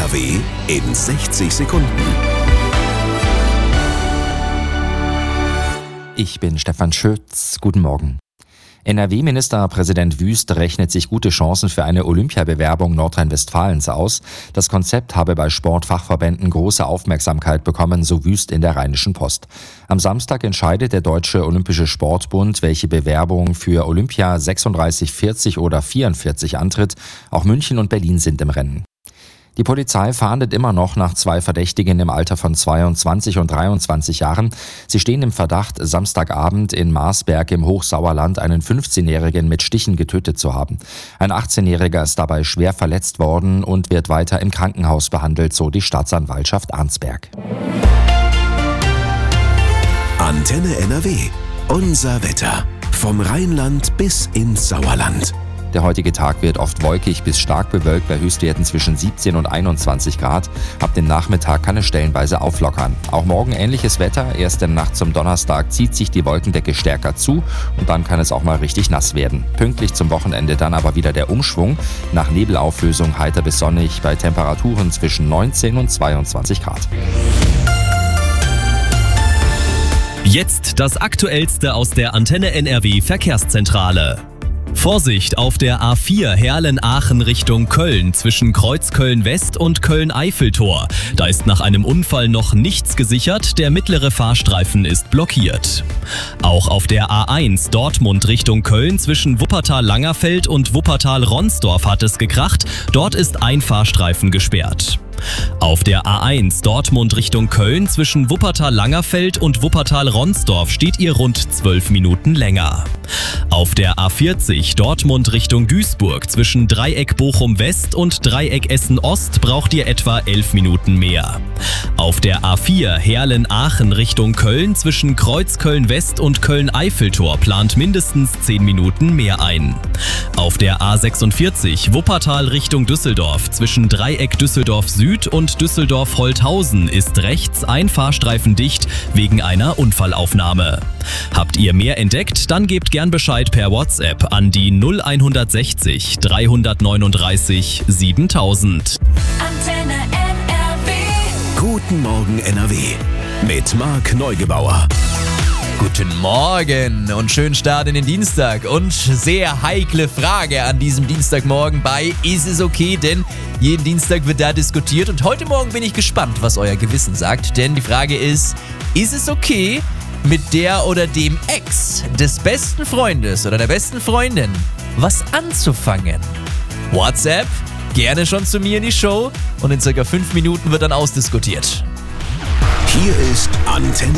NRW in 60 Sekunden. Ich bin Stefan Schütz. Guten Morgen. NRW-Ministerpräsident Wüst rechnet sich gute Chancen für eine Olympiabewerbung Nordrhein-Westfalens aus. Das Konzept habe bei Sportfachverbänden große Aufmerksamkeit bekommen, so Wüst in der Rheinischen Post. Am Samstag entscheidet der Deutsche Olympische Sportbund, welche Bewerbung für Olympia 36, 40 oder 44 antritt. Auch München und Berlin sind im Rennen. Die Polizei fahndet immer noch nach 2 Verdächtigen im Alter von 22 und 23 Jahren. Sie stehen im Verdacht, Samstagabend in Marsberg im Hochsauerland einen 15-Jährigen mit Stichen getötet zu haben. Ein 18-Jähriger ist dabei schwer verletzt worden und wird weiter im Krankenhaus behandelt, so die Staatsanwaltschaft Arnsberg. Antenne NRW. Unser Wetter. Vom Rheinland bis ins Sauerland. Der heutige Tag wird oft wolkig bis stark bewölkt bei Höchstwerten zwischen 17 und 21 Grad. Ab dem Nachmittag kann es stellenweise auflockern. Auch morgen ähnliches Wetter. Erst in der Nacht zum Donnerstag zieht sich die Wolkendecke stärker zu und dann kann es auch mal richtig nass werden. Pünktlich zum Wochenende dann aber wieder der Umschwung. Nach Nebelauflösung heiter bis sonnig bei Temperaturen zwischen 19 und 22 Grad. Jetzt das Aktuellste aus der Antenne NRW Verkehrszentrale. Vorsicht auf der A4 Herlen-Aachen Richtung Köln zwischen Kreuzköln West und Köln-Eiffeltor. Da ist nach einem Unfall noch nichts gesichert, der mittlere Fahrstreifen ist blockiert. Auch auf der A1 Dortmund Richtung Köln zwischen Wuppertal-Langerfeld und Wuppertal-Ronsdorf hat es gekracht, dort ist ein Fahrstreifen gesperrt. Auf der A1 Dortmund Richtung Köln zwischen Wuppertal-Langerfeld und Wuppertal-Ronsdorf steht ihr rund 12 Minuten länger. Auf der A40 Dortmund Richtung Duisburg zwischen Dreieck Bochum West und Dreieck Essen Ost braucht ihr etwa 11 Minuten mehr. Auf der A4 Herlen-Aachen Richtung Köln zwischen Kreuzköln West und Köln-Eiffeltor plant mindestens 10 Minuten mehr ein. Auf der A46 Wuppertal Richtung Düsseldorf zwischen Dreieck Düsseldorf Süd und Düsseldorf-Holthausen ist rechts ein Fahrstreifen dicht wegen einer Unfallaufnahme. Habt ihr mehr entdeckt? Dann gebt gern Bescheid per WhatsApp an die 0160 339 7000. Antenne NRW. Guten Morgen NRW. Mit Marc Neugebauer. Guten Morgen und schönen Start in den Dienstag und sehr heikle Frage an diesem Dienstagmorgen bei Ist es okay? Denn jeden Dienstag wird da diskutiert und heute Morgen bin ich gespannt, was euer Gewissen sagt, denn die Frage ist es okay, mit der oder dem Ex des besten Freundes oder der besten Freundin was anzufangen? WhatsApp, gerne schon zu mir in die Show und in circa 5 Minuten wird dann ausdiskutiert. Hier ist Antenne